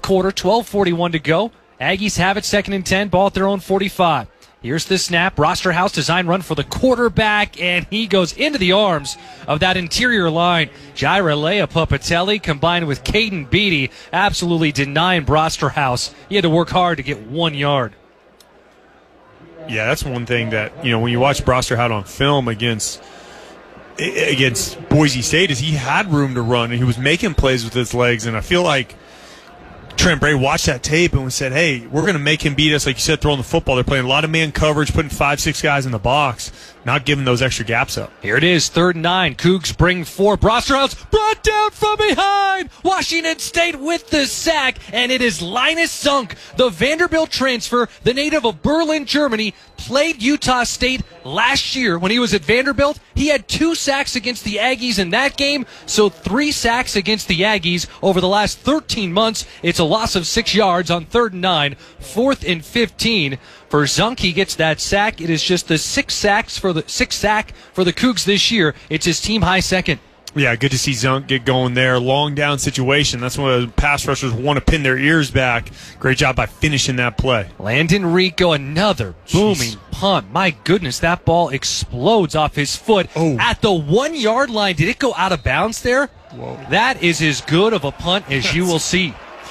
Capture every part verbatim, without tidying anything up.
quarter, twelve forty-one to go. Aggies have it, second and ten, ball at their own forty-five. Here's the snap. Rosterhouse design run for the quarterback, and he goes into the arms of that interior line. Jaira Leah-Pupatelli combined with Caden Beatty absolutely denying Brosterhouse. He had to work hard to get one yard. Yeah, that's one thing that, you know, when you watch Brosterhouse on film against against Boise State, is he had room to run, and he was making plays with his legs, and I feel like Trent Bray watched that tape and said, hey, we're going to make him beat us, like you said, throwing the football. They're playing a lot of man coverage, putting five, six guys in the box, not giving those extra gaps up. Here it is, third and nine. Cougs bring four. Brosterhouse brought down from behind. Washington State with the sack, and it is Linus Zunk, the Vanderbilt transfer, the native of Berlin, Germany, played Utah State last year when he was at Vanderbilt. He had two sacks against the Aggies in that game, so three sacks against the Aggies over the last thirteen months. It's a loss of six yards on third and nine, fourth and fifteen. For Zunk, he gets that sack. It is just the six sacks for the six sack for the Cougs this year. It's his team high second. Yeah, good to see Zunk get going there. Long down situation. That's when pass rushers want to pin their ears back. Great job by finishing that play. Landon Rico, another booming Jeez. punt. My goodness, that ball explodes off his foot oh. at the one-yard line. Did it go out of bounds there? Whoa. That is as good of a punt as you will see.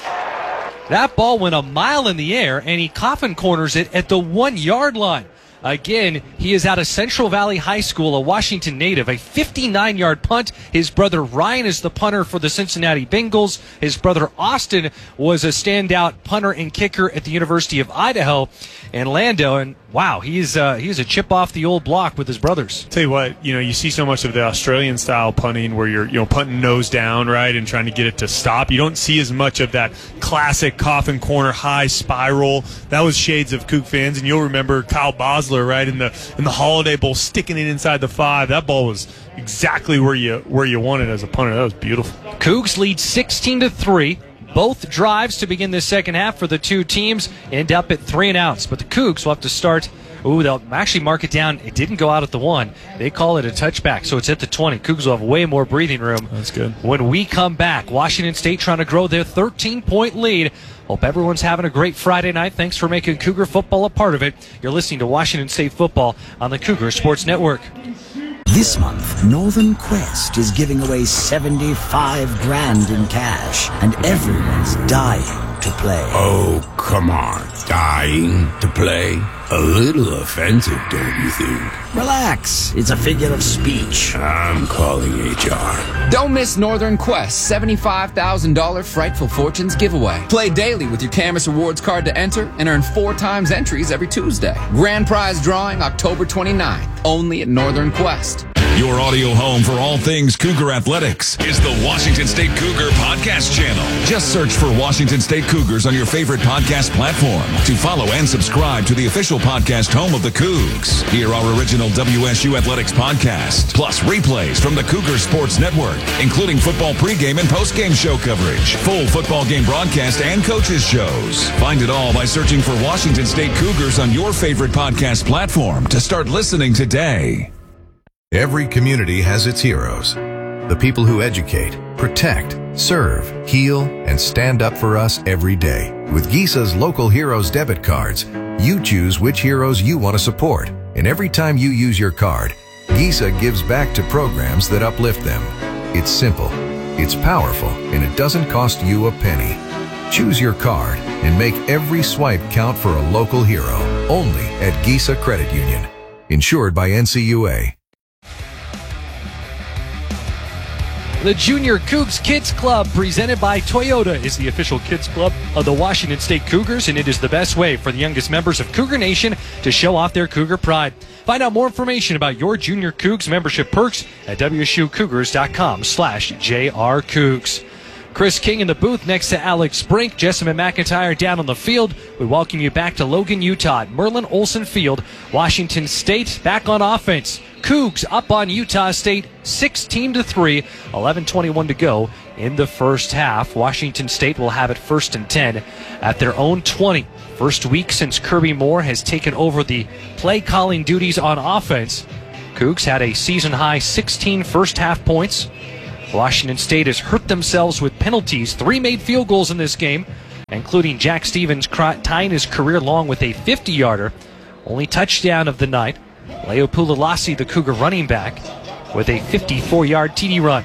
That ball went a mile in the air, and he coffin corners it at the one-yard line. Again, he is out of Central Valley High School, a Washington native, a fifty-nine-yard punt. His brother Ryan is the punter for the Cincinnati Bengals. His brother Austin was a standout punter and kicker at the University of Idaho. And Lando, and wow, he's uh, he's a chip off the old block with his brothers. Tell you what, you know, you see so much of the Australian style punting where you're, you know, punting nose down, right, and trying to get it to stop. You don't see as much of that classic coffin corner high spiral. That was shades of Coug fans, and you'll remember Kyle Bosler, right, in the in the Holiday Bowl, sticking it inside the five. That ball was exactly where you where you wanted as a punter. That was beautiful. Cougs lead sixteen to three. Both drives to begin the second half for the two teams end up at three and outs. But the Cougs will have to start. Ooh, they'll actually mark it down. It didn't go out at the one. They call it a touchback, so it's at the twenty. Cougs will have way more breathing room. That's good. When we come back, Washington State trying to grow their thirteen-point lead. Hope everyone's having a great Friday night. Thanks for making Cougar football a part of it. You're listening to Washington State football on the Cougar Sports Network. This month, Northern Quest is giving away seventy-five grand in cash, and everyone's dying to play. Oh, come on. Dying to play? A little offensive, don't you think? Relax. It's a figure of speech. I'm calling H R. Don't miss Northern Quest's seventy-five thousand dollars Frightful Fortunes giveaway. Play daily with your Camus Rewards card to enter and earn four times entries every Tuesday. Grand prize drawing October twenty-ninth, only at Northern Quest. Your audio home for all things Cougar Athletics is the Washington State Cougar Podcast Channel. Just search for Washington State Cougars on your favorite podcast platform to follow and subscribe to the official podcast home of the Cougs. Hear our original W S U Athletics podcast, plus replays from the Cougar Sports Network, including football pregame and postgame show coverage, full football game broadcast, and coaches shows. Find it all by searching for Washington State Cougars on your favorite podcast platform to start listening today. Every community has its heroes. The people who educate, protect, serve, heal, and stand up for us every day. With Gisa's Local Heroes debit cards, you choose which heroes you want to support. And every time you use your card, Gisa gives back to programs that uplift them. It's simple, it's powerful, and it doesn't cost you a penny. Choose your card and make every swipe count for a local hero. Only at Gisa Credit Union. Insured by N C U A. The Junior Cougs Kids Club, presented by Toyota, is the official kids club of the Washington State Cougars, and it is the best way for the youngest members of Cougar Nation to show off their Cougar pride. Find out more information about your Junior Cougs membership perks at W S U Cougars dot com slash J R Cougs. Chris King in the booth next to Alex Brink. Jessamine McIntyre down on the field. We welcome you back to Logan, Utah at Merlin Olsen Field. Washington State back on offense. Cougs up on Utah State sixteen to three. eleven twenty-one to go in the first half. Washington State will have it first and ten at their own twenty. First week since Kirby Moore has taken over the play calling duties on offense. Cougs had a season high sixteen first half points. Washington State has hurt themselves with penalties. Three made field goals in this game. including Jack Stevens tying his career long with a fifty-yarder. Only touchdown of the night. Leo Pulalasi, the Cougar running back, with a fifty-four-yard T D run.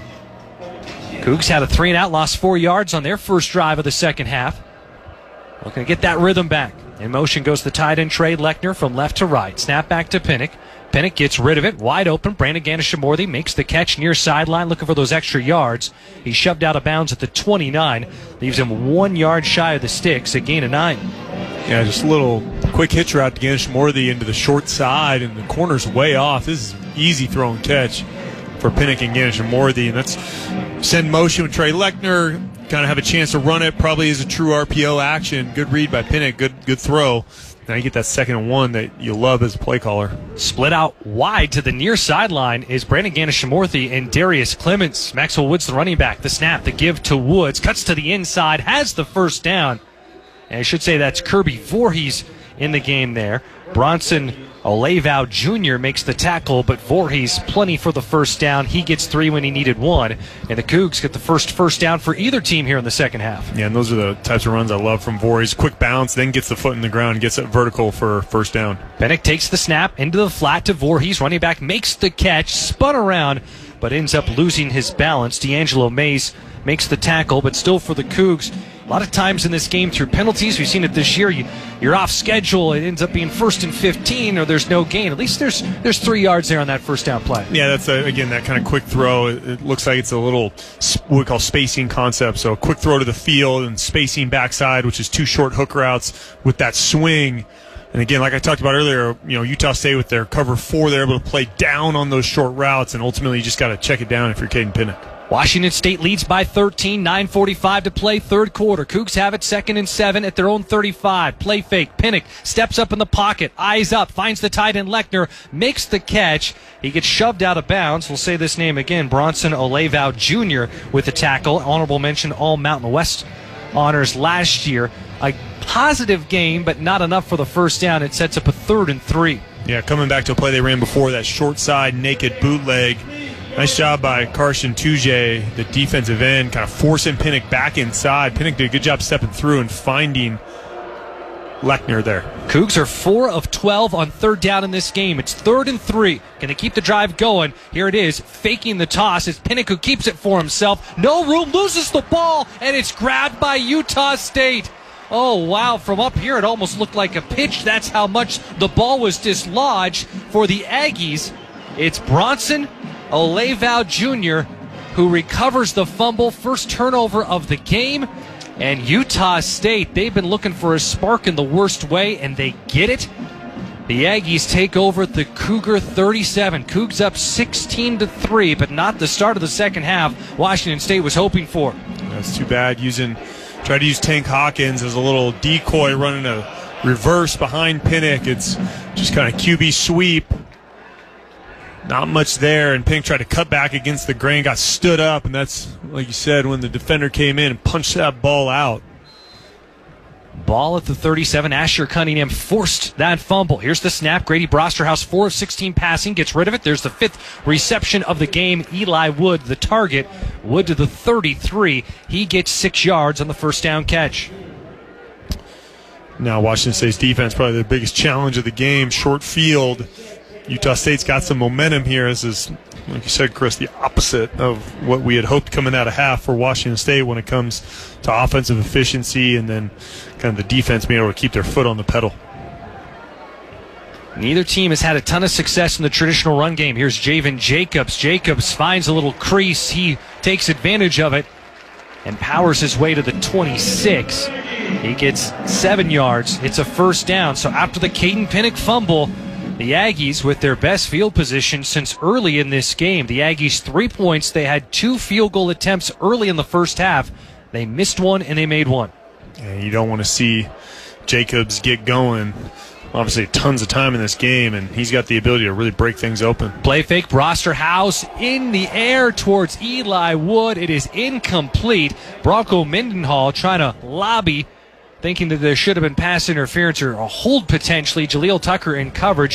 Cougs had a three and out, lost four yards on their first drive of the second half. Looking to get that rhythm back. In motion goes the tight end Trey Lechner from left to right. Snap back to Pinnock. Pinnock gets rid of it, wide open. Brandon Ganesha-Morthy makes the catch near sideline, looking for those extra yards. He's shoved out of bounds at the twenty-nine, leaves him one yard shy of the sticks, a gain of nine. Yeah, just a little quick hitch route to Ganesha-Morthy into the short side, and the corner's way off. This is an easy throw and catch for Pinnock and Ganesha-Morthy, and that's send motion with Trey Lechner, kind of have a chance to run it, probably is a true R P O action. Good read by Pinnock, good good throw. Now you get that second and one that you love as a play caller. Split out wide to the near sideline is Brandon Ganesha-Morthy and Darius Clements. Maxwell Woods, the running back. The snap, the give to Woods. Cuts to the inside, has the first down. And I should say that's Kirby Voorhees in the game there. Bronson Olevau Junior makes the tackle, but Voorhees plenty for the first down. He gets three when he needed one. And the Cougs get the first first down for either team here in the second half. Yeah, and those are the types of runs I love from Voorhees. Quick bounce, then gets the foot in the ground, gets it vertical for first down. Pinnock takes the snap into the flat to Voorhees. Running back makes the catch, spun around, but ends up losing his balance. D'Angelo Mays makes the tackle, but still for the Cougs. A lot of times in this game through penalties, we've seen it this year, you, you're off schedule, it ends up being first and fifteen, or there's no gain. At least there's there's three yards there on that first down play. Yeah, that's, a, again, that kind of quick throw. It, it looks like it's a little, what we call spacing concept. So a quick throw to the field and spacing backside, which is two short hook routes with that swing. And again, like I talked about earlier, you know, Utah State with their cover four, they're able to play down on those short routes, and ultimately you just got to check it down if you're Caden Pinnock. Washington State leads by thirteen, nine forty-five to play, third quarter. Cougs have it second and seven at their own thirty-five. Play fake. Pinnock steps up in the pocket, eyes up, finds the tight end Lechner, makes the catch. He gets shoved out of bounds. We'll say this name again, Bronson Olevau Junior with the tackle. Honorable mention, all Mountain West honors last year. A positive game, but not enough for the first down. It sets up a third and three. Yeah, coming back to a play they ran before, that short side naked bootleg. Nice job by Carson Tuje, the defensive end, kind of forcing Pinnock back inside. Pinnock did a good job stepping through and finding Lechner there. Cougs are four of twelve on third down in this game. It's third and three. Going to keep the drive going. Here it is, faking the toss. It's Pinnock who keeps it for himself. No room, loses the ball, and it's grabbed by Utah State. Oh, wow. From up here, it almost looked like a pitch. That's how much the ball was dislodged for the Aggies. It's Bronson Olevau Junior who recovers the fumble, first turnover of the game. And Utah State, they've been looking for a spark in the worst way, and they get it. The Aggies take over the Cougar thirty-seven. Cougs up sixteen to three, but not the start of the second half Washington State was hoping for. That's too bad. Using, tried to use Tank Hawkins as a little decoy, running a reverse behind Pinnock. It's just kind of Q B sweep. Not much there, and Pinnock tried to cut back against the grain, got stood up, and that's, like you said, when the defender came in and punched that ball out. Ball at the thirty-seven. Asher Cunningham forced that fumble. Here's the snap. Grady Brosterhouse, four of sixteen passing, gets rid of it. There's the fifth reception of the game. Eli Wood, the target. Wood to the thirty-three. He gets six yards on the first down catch. Now Washington State's defense, probably the biggest challenge of the game. Short field. Utah State's got some momentum here. This is, like you said, Chris, the opposite of what we had hoped coming out of half for Washington State when it comes to offensive efficiency and then kind of the defense being able to keep their foot on the pedal. Neither team has had a ton of success in the traditional run game. Here's Javen Jacobs. Jacobs finds a little crease. He takes advantage of it and powers his way to the twenty-six. He gets seven yards. It's a first down. So after the Caden Pinnock fumble, the Aggies with their best field position since early in this game. The Aggies three points. They had two field goal attempts early in the first half. They missed one and they made one. And you don't want to see Jacobs get going. Obviously tons of time in this game, and he's got the ability to really break things open. Play fake, Brosterhouse in the air towards Eli Wood. It is incomplete. Bronco Mendenhall trying to lobby, thinking that there should have been pass interference or a hold potentially. Jaleel Tucker in coverage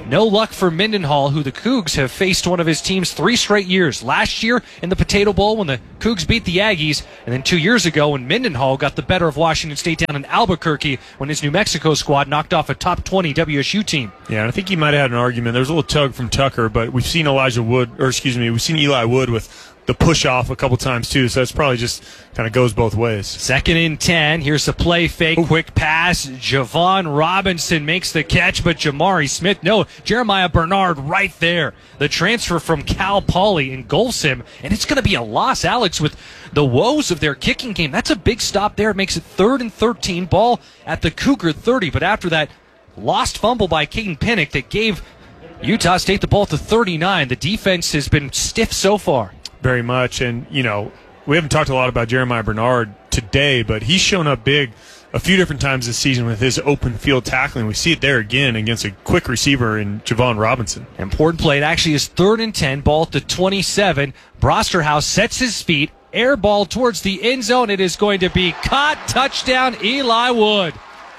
No luck for Mendenhall, who the Cougs have faced one of his teams three straight years. Last year in the Potato Bowl when the Cougs beat the Aggies, and then two years ago when Mendenhall got the better of Washington State down in Albuquerque when his New Mexico squad knocked off a top twenty W S U team. Yeah, and I think he might have had an argument. There was a little tug from Tucker, but we've seen Elijah Wood, or excuse me, we've seen Eli Wood with the push-off a couple times, too, so it's probably just kind of goes both ways. Second and ten. Here's a play fake, Ooh. quick pass. Javon Robinson makes the catch, but Jamari Smith, no, Jeremiah Bernard right there. The transfer from Cal Poly engulfs him, and it's going to be a loss, Alex, with the woes of their kicking game. That's a big stop there. It makes it third and thirteen, ball at the Cougar thirty, but after that lost fumble by Caden Pinnock that gave Utah State the ball at the thirty-nine. The defense has been stiff so far. Very much, and you know, we haven't talked a lot about Jeremiah Bernard today, but he's shown up big a few different times this season with his open field tackling. We see it there again against a quick receiver in Javon Robinson. Important play. It actually is third and ten, ball at the twenty-seven. Brosterhouse sets his feet, air ball towards the end zone. It is going to be caught. Touchdown, Eli Wood.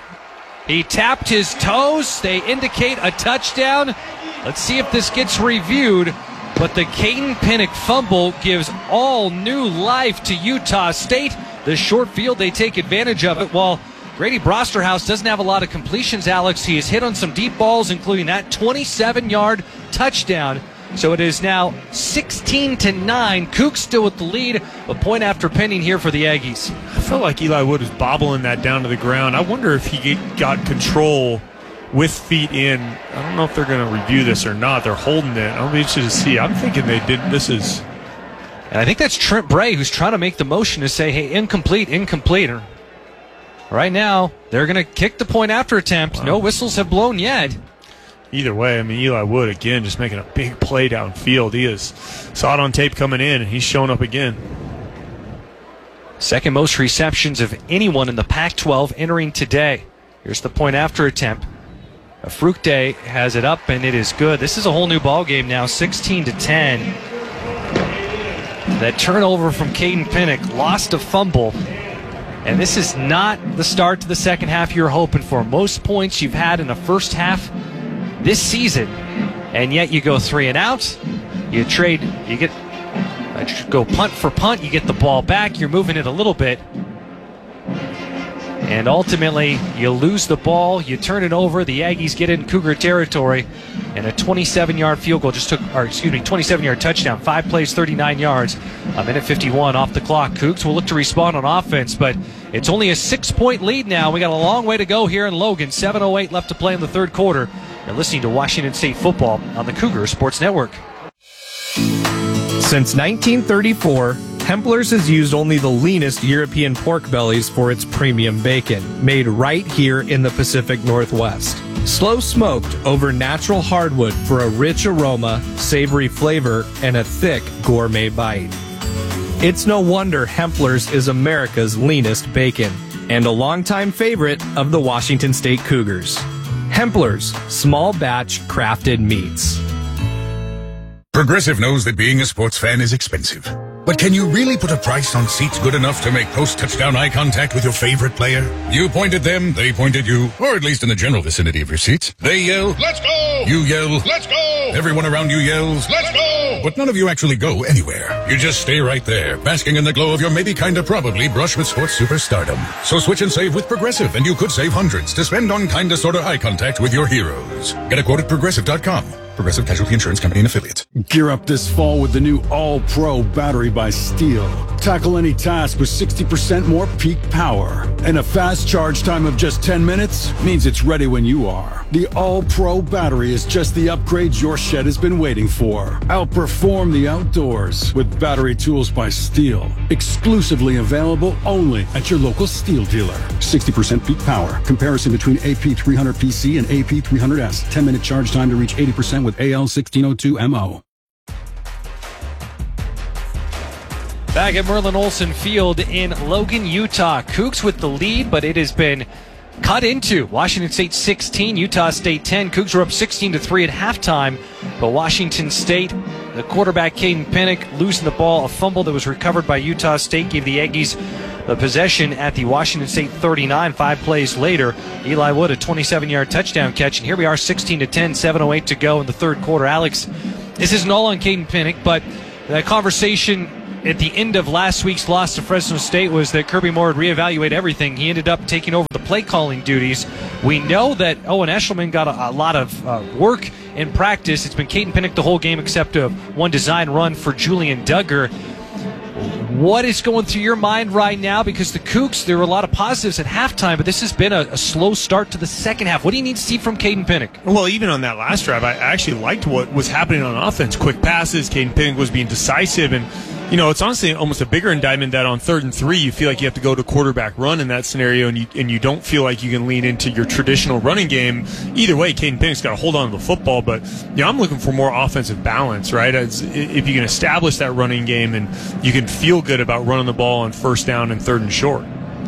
He tapped his toes. They indicate a touchdown. Let's see if this gets reviewed. But the Caden Pinnock fumble gives all new life to Utah State. The short field, they take advantage of it. While Grady Brosterhouse doesn't have a lot of completions, Alex, he has hit on some deep balls, including that twenty-seven-yard touchdown. So it is now sixteen to nine. Cougs still with the lead, a point after pending here for the Aggies. I felt like Eli Wood was bobbling that down to the ground. I wonder if he got control with feet in. I don't know if they're going to review this or not. They're holding it. I'll be interested to see. I'm thinking they did. This is. And I think that's Trent Bray who's trying to make the motion to say, hey, incomplete, incomplete. Right now, they're going to kick the point after attempt. Wow. No whistles have blown yet. Either way, I mean, Eli Wood, again, just making a big play downfield. He is saw it on tape coming in, and he's showing up again. Second most receptions of anyone in the Pac twelve entering today. Here's the point after attempt. Fructe has it up, and it is good. This is a whole new ball game now, sixteen to ten. That turnover from Caden Pinnock lost a fumble, and this is not the start to the second half you're hoping for. Most points you've had in the first half this season, and yet you go three and out. You trade, you get go punt for punt. You get the ball back. You're moving it a little bit. And ultimately, you lose the ball, you turn it over, the Aggies get in Cougar territory, and a twenty-seven-yard field goal just took, or excuse me, twenty-seven-yard touchdown, five plays, thirty-nine yards, a minute fifty-one off the clock. Cougs will look to respond on offense, but it's only a six-point lead now. We got a long way to go here in Logan. seven oh eight left to play in the third quarter. You're listening to Washington State football on the Cougar Sports Network. Since nineteen thirty-four, Hempler's has used only the leanest European pork bellies for its premium bacon, made right here in the Pacific Northwest. Slow smoked over natural hardwood for a rich aroma, savory flavor, and a thick gourmet bite. It's no wonder Hempler's is America's leanest bacon, and a longtime favorite of the Washington State Cougars. Hempler's, small batch crafted meats. Progressive knows that being a sports fan is expensive. But can you really put a price on seats good enough to make post-touchdown eye contact with your favorite player? You point at them, they point at you, or at least in the general vicinity of your seats. They yell, "Let's go!" You yell, "Let's go!" Everyone around you yells, "Let's go!" But none of you actually go anywhere. You just stay right there, basking in the glow of your maybe kinda probably brush with sports superstardom. So switch and save with Progressive, and you could save hundreds to spend on kinda sorta eye contact with your heroes. Get a quote at progressive dot com. Progressive Casualty Insurance Company and Affiliates. Gear up this fall with the new All-Pro battery by Steel. Tackle any task with sixty percent more peak power. And a fast charge time of just ten minutes means it's ready when you are. The All-Pro battery is just the upgrade your shed has been waiting for. Outperform the outdoors with battery tools by Steel. Exclusively available only at your local Steel dealer. sixty percent peak power. Comparison between A P three hundred P C and A P three hundred S. ten minute charge time to reach eighty percent with A L sixteen oh two M O. Back at Merlin Olsen Field in Logan, Utah. Cougs with the lead, but it has been cut into. Washington State sixteen, Utah State ten. Cougs were up sixteen to three at halftime, but Washington State, the quarterback Caden Pinnock losing the ball, a fumble that was recovered by Utah State, gave the Aggies the possession at the Washington State thirty-nine. Five plays later, Eli Wood, a twenty-seven-yard touchdown catch. And here we are, sixteen to ten, seven oh eight to go in the third quarter. Alex, this isn't all on Caden Pinnock, but that conversation at the end of last week's loss to Fresno State was that Kirby Moore would reevaluate everything. He ended up taking over the play calling duties. We know that Owen Eshelman got a, a lot of uh, work in practice. It's been Caden Pinnock the whole game except a one design run for Julian Duggar. What is going through your mind right now? Because the Cougs, there were a lot of positives at halftime, but this has been a, a slow start to the second half. What do you need to see from Caden Pinnock? Well, even on that last drive, I actually liked what was happening on offense. Quick passes, Caden Pinnock was being decisive, and you know, it's honestly almost a bigger indictment that on third and three, you feel like you have to go to quarterback run in that scenario, and you and you don't feel like you can lean into your traditional running game. Either way, Caden Pinnock's got to hold on to the football, but you know, I'm looking for more offensive balance, right? As, if you can establish that running game and you can feel good about running the ball on first down and third and short.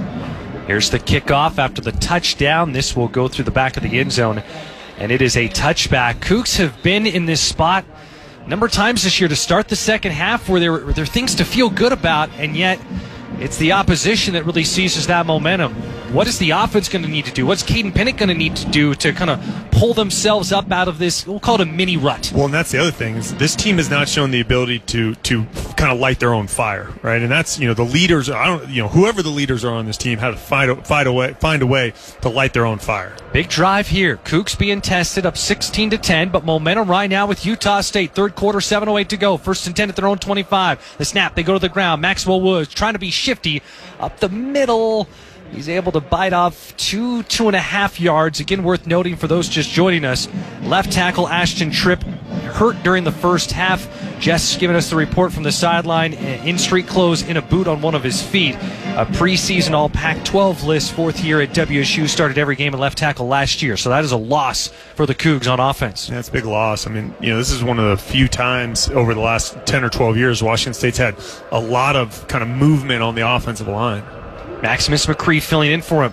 Here's the kickoff after the touchdown. This will go through the back of the end zone, and it is a touchback. Cougs have been in this spot a number of times this year to start the second half where there, where there are things to feel good about, and yet it's the opposition that really seizes that momentum. What is the offense going to need to do? What's Caden Pinnock going to need to do to kind of pull themselves up out of this, we'll call it a mini rut? Well, and that's the other thing, is this team has not shown the ability to to kind of light their own fire, right? And that's, you know, the leaders, I don't, you know, whoever the leaders are on this team have to find a, find a way, find a way to light their own fire. Big drive here. Cougs being tested up sixteen to ten, but momentum right now with Utah State. Third quarter, seven oh eight to go. First and ten at their own twenty-five. The snap, they go to the ground. Maxwell Woods trying to be shifty up the middle. He's able to bite off two, two and a half yards. Again, worth noting for those just joining us, left tackle Ashton Tripp hurt during the first half. Jess giving us the report from the sideline. In street clothes, in a boot on one of his feet. A preseason all Pac twelve list, fourth year at W S U, started every game at left tackle last year. So that is a loss for the Cougs on offense. That's a big loss. I mean, you know, this is one of the few times over the last ten or twelve years Washington State's had a lot of kind of movement on the offensive line. Maximus McCree filling in for him.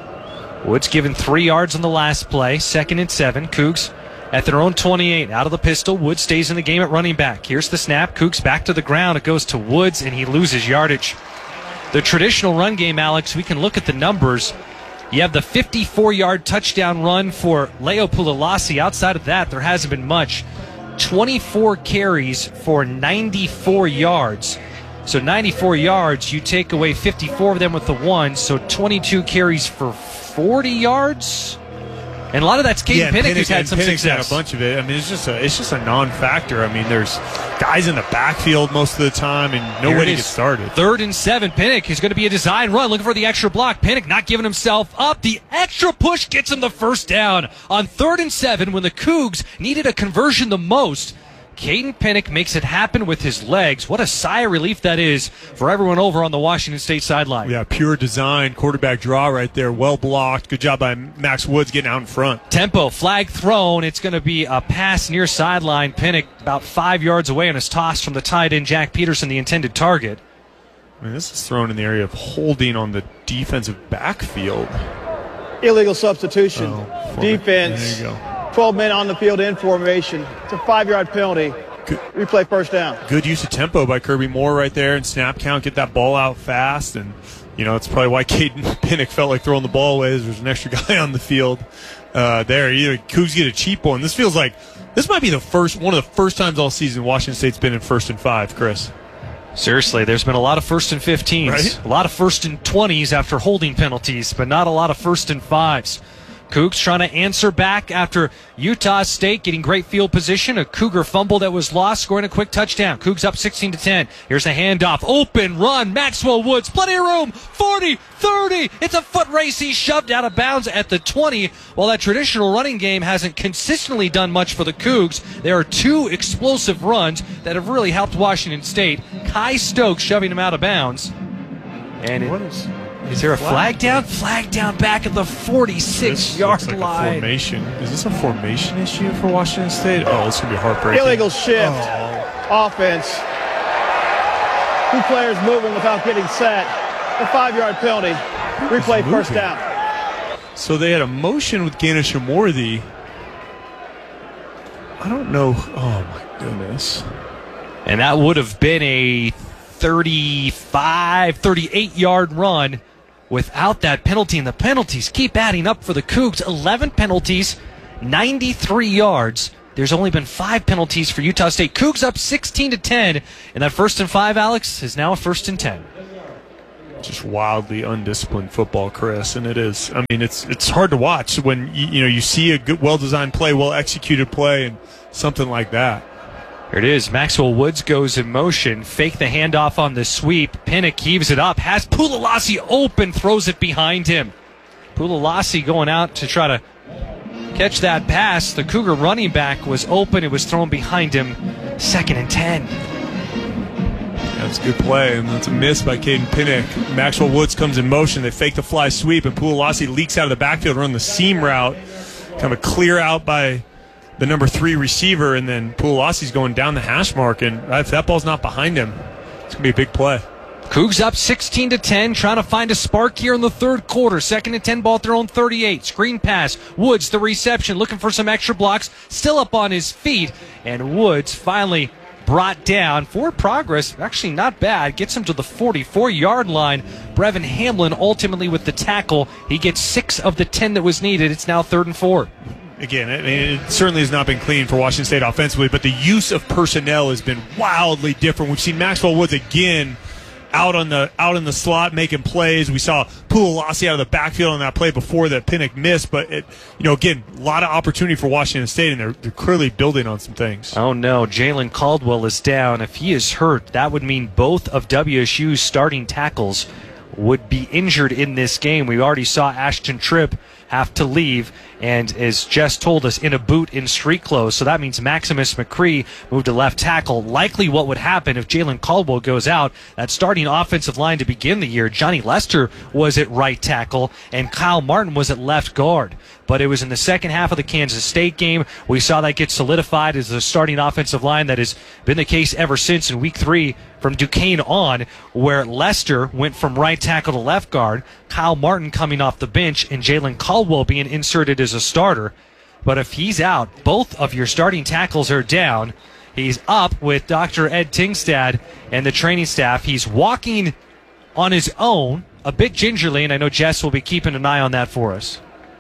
Woods given three yards on the last play. Second and seven. Cougs at their own twenty-eight. Out of the pistol. Woods stays in the game at running back. Here's the snap. Cougs back to the ground. It goes to Woods, and he loses yardage. The traditional run game, Alex, we can look at the numbers. You have the fifty-four-yard touchdown run for Leo Pulalasi. Outside of that, there hasn't been much. twenty-four carries for ninety-four yards. So ninety-four yards, you take away fifty-four of them with the one, so twenty-two carries for forty yards. And a lot of that's Caden yeah, Pinnock who's had some Pinnock's success. Had a bunch of it. I mean, it's just a it's just a non-factor. I mean, there's guys in the backfield most of the time, and no way to get started. Third and seven. Pinnock is going to be a design run, looking for the extra block. Pinnock not giving himself up. The extra push gets him the first down on third and seven when the Cougs needed a conversion the most. Caden Pinnock makes it happen with his legs. What a sigh of relief that is for everyone over on the Washington State sideline. Yeah, pure design, quarterback draw right there, well blocked. Good job by Max Woods getting out in front. Tempo, flag thrown. It's going to be a pass near sideline. Pinnock about five yards away on his toss from the tight end, Jack Peterson, the intended target. I mean, this is thrown in the area of holding on the defensive backfield. Illegal substitution. Oh, Defense. There you go. twelve men on the field in formation. It's a five-yard penalty. Good. Replay first down. Good use of tempo by Kirby Moore right there, and snap count, get that ball out fast. And, you know, that's probably why Caden Pinnock felt like throwing the ball away. There's an extra guy on the field uh, there. Either Cougs get a cheap one. This feels like this might be the first one of the first times all season Washington State's been in first and five, Chris. Seriously, there's been a lot of first and fifteens, right? A lot of first and twenties after holding penalties, but not a lot of first and fives. Cougs trying to answer back after Utah State getting great field position. A Cougar fumble that was lost, scoring a quick touchdown. Cougs up sixteen to ten. Here's a handoff. Open run. Maxwell Woods. Plenty of room. forty, thirty. It's a foot race. He's shoved out of bounds at the twenty. While that traditional running game hasn't consistently done much for the Cougs, there are two explosive runs that have really helped Washington State. Kai Stokes shoving him out of bounds. And it, what is... Is there a flag down? Flag down back at the forty-six-yard like line. A formation. Is this a formation issue for Washington State? Oh, this could be heartbreaking. Illegal shift. Oh. Offense. Two players moving without getting set. A five-yard penalty. Replay first down. So they had a motion with Ganesh Amorthy. I don't know. Oh, my goodness. And that would have been a thirty-five, thirty-eight-yard run without that penalty, and the penalties keep adding up for the Cougs. eleven penalties, ninety-three yards. There's only been five penalties for Utah State. Cougs up sixteen to ten, and that first and five, Alex, is now a first and ten. Just wildly undisciplined football, Chris, and it is. I mean, it's it's hard to watch when you, you know you see a good, well-designed play, well-executed play, and something like that. Here it is. Maxwell Woods goes in motion. Fake the handoff on the sweep. Pinnock heaves it up. Has Pulalasi open. Throws it behind him. Pulalasi going out to try to catch that pass. The Cougar running back was open. It was thrown behind him. Second and ten. That's a good play, and that's a miss by Caden Pinnock. Maxwell Woods comes in motion. They fake the fly sweep, and Pulalasi leaks out of the backfield, run the seam route. Kind of a clear out by the number three receiver, and then Pulalasi's going down the hash mark, and if that ball's not behind him, it's going to be a big play. Cougs up sixteen to ten, trying to find a spark here in the third quarter. Second and ten, ball at their own thirty-eight. Screen pass. Woods, the reception, looking for some extra blocks. Still up on his feet, and Woods finally brought down for progress. Actually not bad. Gets him to the forty-four-yard line. Brevin Hamlin ultimately with the tackle. He gets six of the ten that was needed. It's now third and four. Again, I mean, it certainly has not been clean for Washington State offensively, but the use of personnel has been wildly different. We've seen Maxwell Woods again out on the out in the slot making plays. We saw Pulalasi out of the backfield on that play before that Pinnock missed, but it, you know, again, a lot of opportunity for Washington State, and they're, they're clearly building on some things. Oh no, Jalen Caldwell is down. If he is hurt, that would mean both of W S U's starting tackles would be injured in this game. We already saw Ashton Tripp have to leave, and as Jess told us, in a boot in street clothes. So that means Maximus McCree moved to left tackle. Likely what would happen if Jalen Caldwell goes out, that starting offensive line to begin the year, Johnny Lester was at right tackle, and Kyle Martin was at left guard. But it was in the second half of the Kansas State game. We saw that get solidified as the starting offensive line. That has been the case ever since in week three from Duquesne on, where Lester went from right tackle to left guard, Kyle Martin coming off the bench, and Jalen Caldwell being inserted as a starter. But if he's out, both of your starting tackles are down. He's up with Doctor Ed Tingstad and the training staff. He's walking on his own, a bit gingerly, and I know Jess will be keeping an eye on that for us.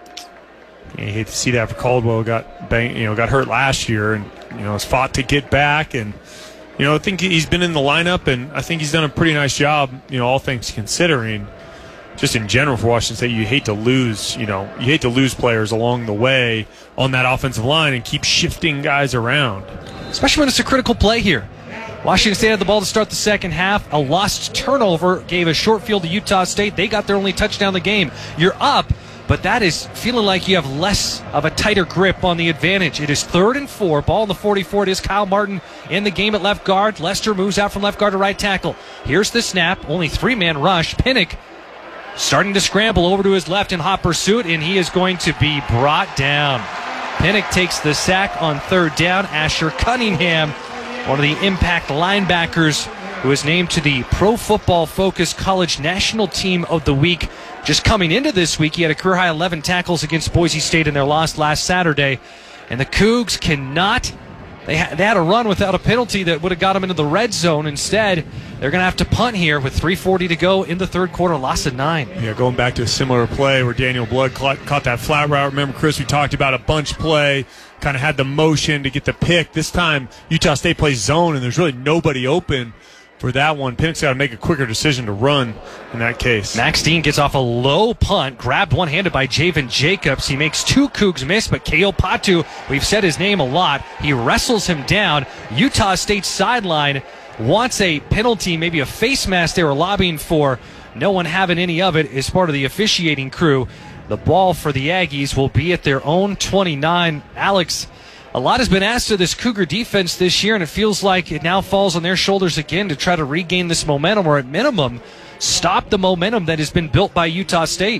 You hate to see that for Caldwell. Got bang, you know, got hurt last year, and you know, has fought to get back. And you know, I think he's been in the lineup, and I think he's done a pretty nice job. You know, all things considering, just in general for Washington State, you hate to lose. You know, you hate to lose players along the way on that offensive line and keep shifting guys around, especially when it's a critical play here. Washington State had the ball to start the second half. A lost turnover gave a short field to Utah State. They got their only touchdown of the game. You're up, but that is feeling like you have less of a tighter grip on the advantage. It is third and four. Ball in the forty-four. It is Kyle Martin in the game at left guard. Lester moves out from left guard to right tackle. Here's the snap. Only three-man rush. Pinnock starting to scramble over to his left in hot pursuit, and he is going to be brought down. Pinnock takes the sack on third down. Asher Cunningham, one of the impact linebackers, who is named to the Pro Football Focus College National Team of the Week. Just coming into this week, he had a career-high eleven tackles against Boise State in their loss last Saturday. And the Cougs cannot, they, ha- they had a run without a penalty that would have got them into the red zone. Instead, they're going to have to punt here with three forty to go in the third quarter, loss of nine. Yeah, going back to a similar play where Daniel Blood caught, caught that flat route. Remember, Chris, we talked about a bunch play, kind of had the motion to get the pick. This time, Utah State plays zone, and there's really nobody open for that one. Pinnock's got to make a quicker decision to run in that case. Max Dean gets off a low punt, grabbed one-handed by Javen Jacobs. He makes two Cougs miss, but Keo Patu, we've said his name a lot, he wrestles him down. Utah State sideline wants a penalty, maybe a face mask they were lobbying for. No one having any of it as part of the officiating crew. The ball for the Aggies will be at their own twenty-nine. Alex, a lot has been asked of this Cougar defense this year, and it feels like it now falls on their shoulders again to try to regain this momentum, or at minimum, stop the momentum that has been built by Utah State.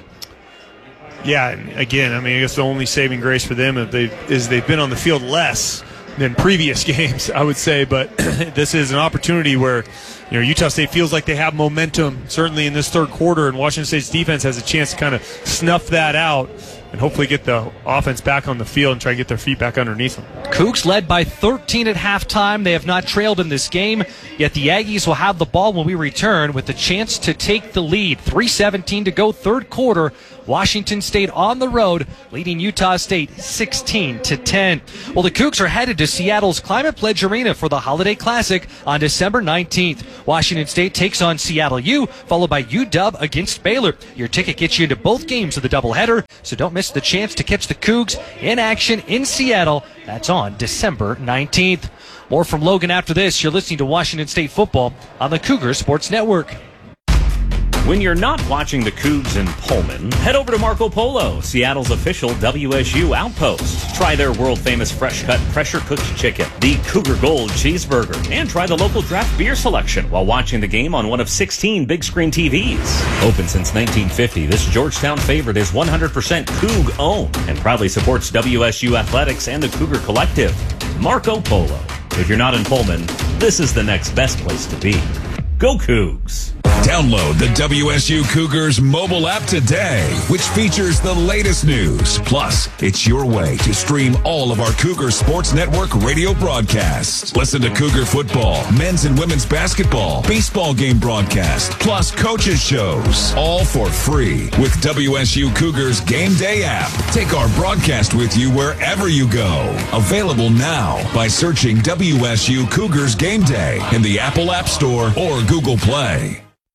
Yeah, again, I mean, I guess the only saving grace for them is they've, is they've been on the field less than previous games, I would say. But this is an opportunity where, you know, Utah State feels like they have momentum, certainly in this third quarter, and Washington State's defense has a chance to kind of snuff that out and hopefully get the offense back on the field and try to get their feet back underneath them. Cougs led by thirteen at halftime. They have not trailed in this game, yet the Aggies will have the ball when we return with the chance to take the lead. three seventeen to go, third quarter. Washington State on the road, leading Utah State sixteen to ten. Well, the Cougs are headed to Seattle's Climate Pledge Arena for the Holiday Classic on December nineteenth. Washington State takes on Seattle U, followed by U W against Baylor. Your ticket gets you into both games of the doubleheader, so don't miss the chance to catch the Cougs in action in Seattle. That's on December nineteenth. More from Logan after this. You're listening to Washington State football on the Cougar Sports Network. When you're not watching the Cougs in Pullman, head over to Marco Polo, Seattle's official W S U outpost. Try their world-famous fresh-cut, pressure-cooked chicken, the Cougar Gold cheeseburger, and try the local draft beer selection while watching the game on one of sixteen big-screen T Vs. Open since nineteen fifty, this Georgetown favorite is one hundred percent Coug-owned and proudly supports W S U athletics and the Cougar Collective. Marco Polo. If you're not in Pullman, this is the next best place to be. Go Cougs! Download the W S U Cougars mobile app today, which features the latest news. Plus, it's your way to stream all of our Cougar Sports Network radio broadcasts. Listen to Cougar football, men's and women's basketball, baseball game broadcast, plus coaches shows, all for free with W S U Cougars Game Day app. Take our broadcast with you wherever you go. Available now by searching W S U Cougars Game Day in the Apple App Store or Google Play.